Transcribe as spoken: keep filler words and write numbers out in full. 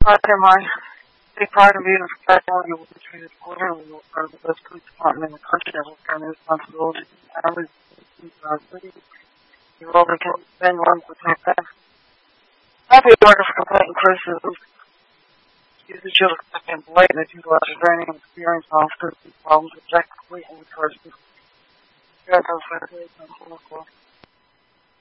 part of my, big part of being a professional, you will be treated quarterly. You will part of the best police department in the country. I will carry responsibility for families in our city. You will be spend one to protect them. Happy workers complaint and criticism. Use the children and blatant that utilize your training and experience officers these problems objectively and encourage them. Here I go for the